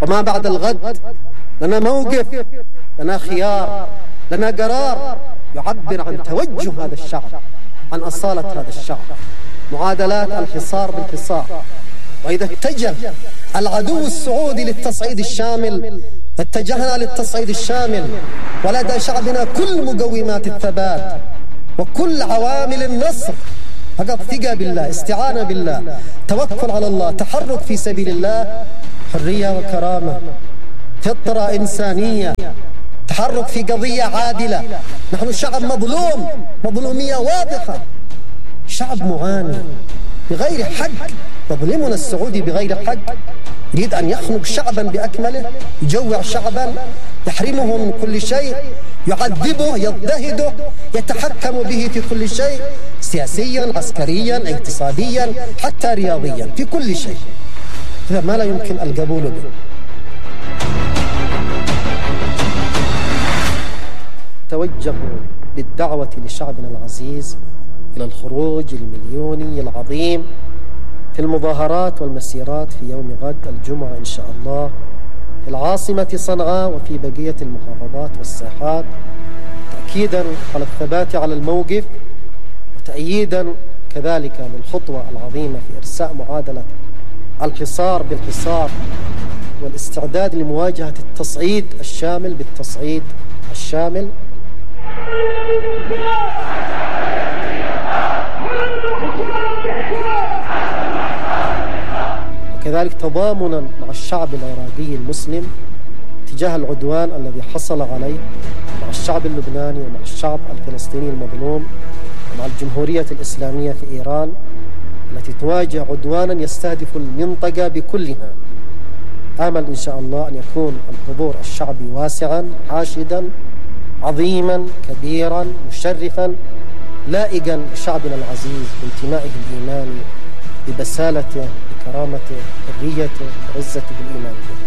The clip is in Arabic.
وما بعد الغد لنا موقف، لنا خيار، لنا قرار يعبر عن توجه هذا الشعب، عن أصالة هذا الشعب. معادلات الحصار بالحصار. وإذا اتجه العدو السعودي للتصعيد الشامل اتجهنا للتصعيد الشامل، ولدى شعبنا كل مقومات الثبات وكل عوامل النصر. فقط ثقة بالله، استعانة بالله، توكل على الله، تحرك في سبيل الله، حرية وكرامة، فطرة إنسانية، تحرك في قضية عادلة. نحن شعب مظلوم، مظلومية واضحة، شعب معاني بغير حق. يظلمنا السعودي بغير حق، يريد أن يخنق شعبا بأكمله، يجوع شعبا، يحرمه من كل شيء، يعذبه، يضطهده، يتحكم به في كل شيء، سياسيا، عسكريا، اقتصاديا، حتى رياضيا، في كل شيء. هذا ما لا يمكن القبول به. توجه بالدعوة لشعبنا العزيز إلى الخروج المليوني العظيم في المظاهرات والمسيرات في يوم غد الجمعة إن شاء الله في العاصمة صنعاء وفي بقية المحافظات والساحات، تأكيدا على الثبات على الموقف، وتأييدا كذلك للخطوة العظيمة في إرساء معادلة الحصار بالحصار، والاستعداد لمواجهة التصعيد الشامل بالتصعيد الشامل. وكذلك تضامنا مع الشعب العراقي المسلم تجاه العدوان الذي حصل عليه، مع الشعب اللبناني ومع الشعب الفلسطيني المظلوم ومع الجمهورية الإسلامية في إيران التي تواجه عدوانا يستهدف المنطقة بكلها. آمل إن شاء الله أن يكون الحضور الشعبي واسعا، حاشدا، عظيما، كبيرا، مشرفا، لائقا بشعبنا العزيز، بانتمائه الإيماني، ببسالته، بكرامته، حريته، بعزته الإيمانية.